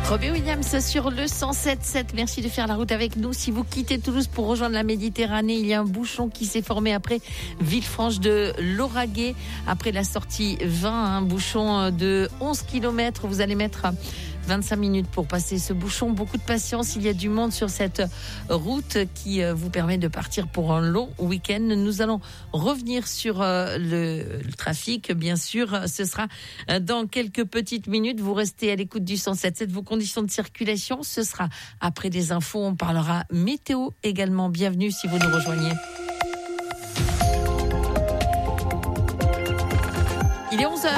Robbie Williams sur le 107.7. Merci de faire la route avec nous. Si vous quittez Toulouse pour rejoindre la Méditerranée, il y a un bouchon qui s'est formé après Villefranche de Lauragais. Après la sortie 20, un bouchon de 11 km. Vous allez mettre 25 minutes pour passer ce bouchon. Beaucoup de patience. Il y a du monde sur cette route qui vous permet de partir pour un long week-end. Nous allons revenir sur le trafic, bien sûr. Ce sera dans quelques petites minutes. Vous restez à l'écoute du 107.7. Vos conditions de circulation, ce sera après des infos. On parlera météo également. Bienvenue si vous nous rejoignez. Il est 11h.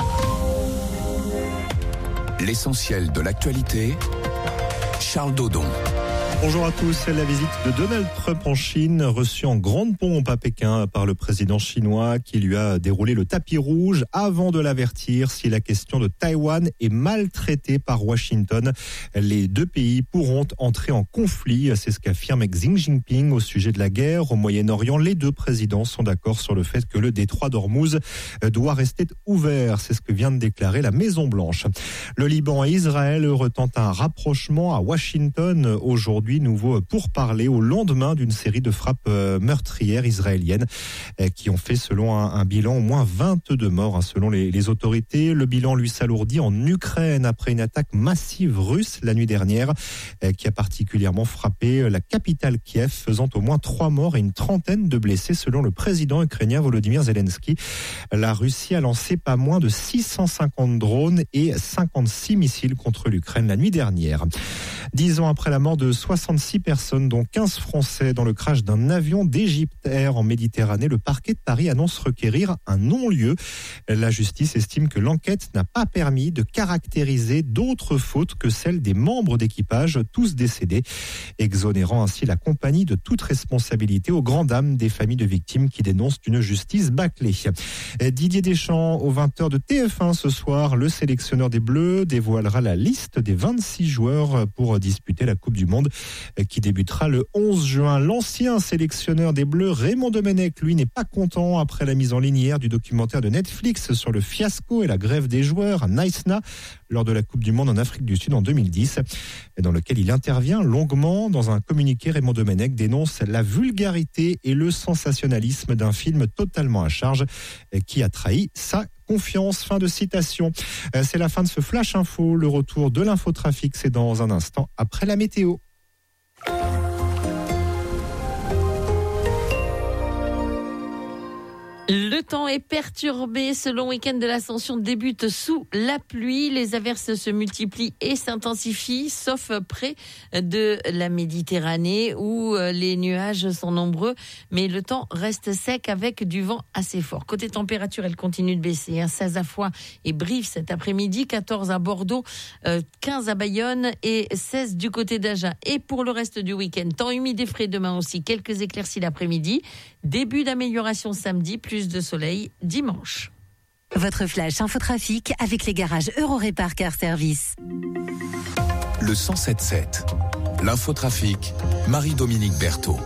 L'essentiel de l'actualité, Charles Dodon. Bonjour à tous. La visite de Donald Trump en Chine, reçue en grande pompe à Pékin par le président chinois qui lui a déroulé le tapis rouge avant de l'avertir si la question de Taïwan est mal traitée par Washington. Les deux pays pourront entrer en conflit. C'est ce qu'affirme Xi Jinping au sujet de la guerre au Moyen-Orient. Les deux présidents sont d'accord sur le fait que le détroit d'Ormuz doit rester ouvert. C'est ce que vient de déclarer la Maison-Blanche. Le Liban et Israël retentent un rapprochement à Washington aujourd'hui. Nouveau pourparlers au lendemain d'une série de frappes meurtrières israéliennes qui ont fait, selon un bilan, au moins 22 morts selon les autorités. Le bilan lui s'alourdit en Ukraine après une attaque massive russe la nuit dernière qui a particulièrement frappé la capitale Kiev, faisant au moins 3 morts et une trentaine de blessés selon le président ukrainien Volodymyr Zelensky. La Russie a lancé pas moins de 650 drones et 56 missiles contre l'Ukraine la nuit dernière. 10 ans après la mort de 66 personnes, dont 15 Français, dans le crash d'un avion d'Égypte Air en Méditerranée, le parquet de Paris annonce requérir un non-lieu. La justice estime que l'enquête n'a pas permis de caractériser d'autres fautes que celles des membres d'équipage, tous décédés, exonérant ainsi la compagnie de toute responsabilité aux grandes dames des familles de victimes qui dénoncent une justice bâclée. Didier Deschamps, aux 20h de TF1 ce soir, le sélectionneur des Bleus dévoilera la liste des 26 joueurs pour disputer la Coupe du Monde qui débutera le 11 juin. L'ancien sélectionneur des Bleus, Raymond Domenech, lui, n'est pas content après la mise en ligne hier du documentaire de Netflix sur le fiasco et la grève des joueurs à Naïsna lors de la Coupe du Monde en Afrique du Sud en 2010, dans lequel il intervient longuement. Dans un communiqué, Raymond Domenech dénonce la vulgarité et le sensationnalisme d'un film totalement à charge qui a trahi sa confiance. Fin de citation. C'est la fin de ce Flash Info. Le retour de l'infotrafic, c'est dans un instant après la météo. Le temps est perturbé. Ce long week-end de l'Ascension débute sous la pluie. Les averses se multiplient et s'intensifient, sauf près de la Méditerranée où les nuages sont nombreux. Mais le temps reste sec avec du vent assez fort. Côté température, elle continue de baisser. 16 à Foix et Brive cet après-midi, 14 à Bordeaux, 15 à Bayonne et 16 du côté d'Agen. Et pour le reste du week-end, temps humide et frais demain aussi. Quelques éclaircies l'après-midi. Début d'amélioration samedi, plus de soleil dimanche. Votre flash infotrafic avec les garages Eurorépar Car Service. Le 107.7. L'infotrafic, Marie-Dominique Berthaud.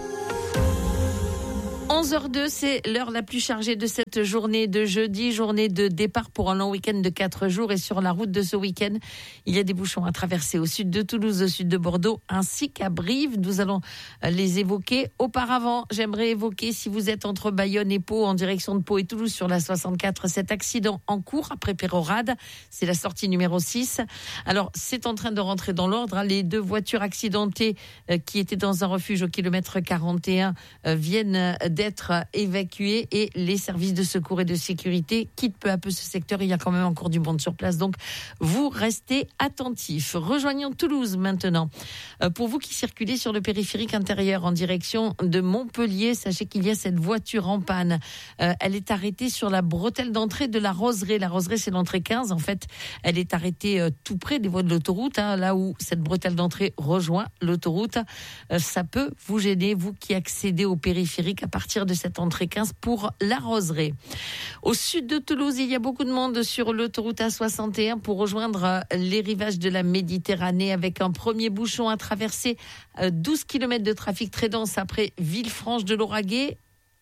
11h02, c'est l'heure la plus chargée de cette journée de jeudi, journée de départ pour un long week-end de 4 jours. Et sur la route de ce week-end, il y a des bouchons à traverser au sud de Toulouse, au sud de Bordeaux, ainsi qu'à Brive. Nous allons les évoquer. Auparavant, j'aimerais évoquer, si vous êtes entre Bayonne et Pau, en direction de Pau et Toulouse sur la 64, cet accident en cours après Pérorade. C'est la sortie numéro 6. Alors, c'est en train de rentrer dans l'ordre. Les 2 voitures accidentées qui étaient dans un refuge au kilomètre 41 viennent d'être évacués et les services de secours et de sécurité quittent peu à peu ce secteur. Il y a quand même encore du monde sur place, donc vous restez attentifs. Rejoignons Toulouse maintenant. Pour vous qui circulez sur le périphérique intérieur en direction de Montpellier, sachez qu'il y a cette voiture en panne. Elle est arrêtée sur la bretelle d'entrée de la Roseraie. La Roseraie, c'est l'entrée 15. En fait, elle est arrêtée tout près des voies de l'autoroute, là où cette bretelle d'entrée rejoint l'autoroute. Ça peut vous gêner, vous qui accédez au périphérique à partir de cette entrée 15 pour la Roseraie. Au sud de Toulouse, il y a beaucoup de monde sur l'autoroute A61 pour rejoindre les rivages de la Méditerranée avec un premier bouchon à traverser, 12 km de trafic très dense après Villefranche de Lauragais.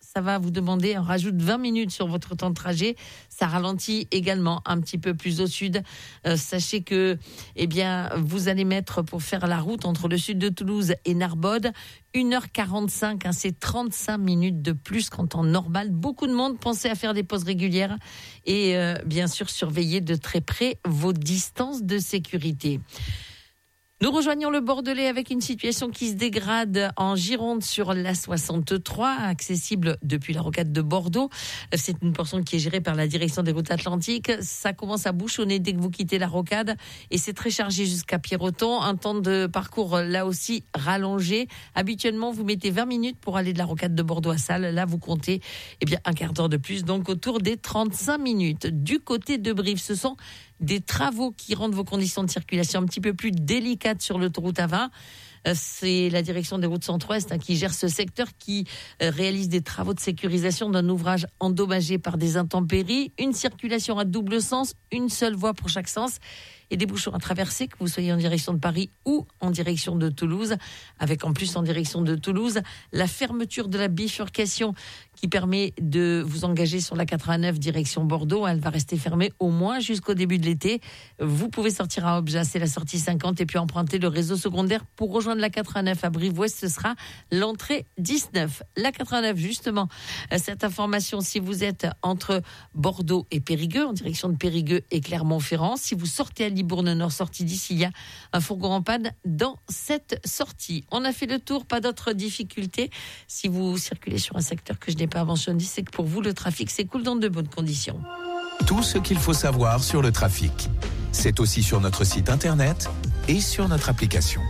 ça va vous demander un rajout de 20 minutes sur votre temps de trajet. Ça ralentit également un petit peu plus au sud. Sachez que vous allez mettre pour faire la route entre le sud de Toulouse et Narbonne 1h45, c'est 35 minutes de plus qu'en temps normal. Beaucoup de monde, pensez à faire des pauses régulières et bien sûr surveillez de très près vos distances de sécurité. Nous rejoignons le Bordelais avec une situation qui se dégrade en Gironde sur la 63, accessible depuis la rocade de Bordeaux. C'est une portion qui est gérée par la direction des routes atlantiques. Ça commence à bouchonner dès que vous quittez la rocade et c'est très chargé jusqu'à Pierreton. Un temps de parcours là aussi rallongé. Habituellement, vous mettez 20 minutes pour aller de la rocade de Bordeaux à Salles. Là, vous comptez un quart d'heure de plus, donc autour des 35 minutes. Du côté de Brive, ce sont des travaux qui rendent vos conditions de circulation un petit peu plus délicates sur l'autoroute A20. C'est la direction des routes centre-ouest qui gère ce secteur, qui réalise des travaux de sécurisation d'un ouvrage endommagé par des intempéries. Une circulation à double sens, une seule voie pour chaque sens et des bouchons à traverser, que vous soyez en direction de Paris ou en direction de Toulouse, avec en plus en direction de Toulouse la fermeture de la bifurcation qui permet de vous engager sur la 89 direction Bordeaux. Elle va rester fermée au moins jusqu'au début de l'été. Vous pouvez sortir à Obja, c'est la sortie 50, et puis emprunter le réseau secondaire pour rejoindre la 89 à Brive-Ouest. Ce sera l'entrée 19. La 89, justement, cette information, si vous êtes entre Bordeaux et Périgueux, en direction de Périgueux et Clermont-Ferrand, si vous sortez à Libourne Nord, sortie d'ici, il y a un fourgon en panne dans cette sortie. On a fait le tour, pas d'autres difficultés. Si vous circulez sur un secteur que je n'ai pas mentionné, c'est que pour vous, le trafic s'écoule dans de bonnes conditions. Tout ce qu'il faut savoir sur le trafic, c'est aussi sur notre site internet et sur notre application.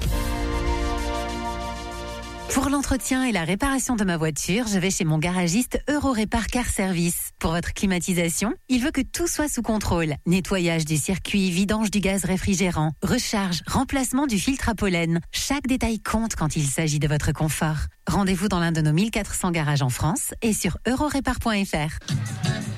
Pour l'entretien et la réparation de ma voiture, je vais chez mon garagiste Eurorépar Car Service. Pour votre climatisation, il veut que tout soit sous contrôle. Nettoyage du circuit, vidange du gaz réfrigérant, recharge, remplacement du filtre à pollen. Chaque détail compte quand il s'agit de votre confort. Rendez-vous dans l'un de nos 1400 garages en France et sur eurorépar.fr.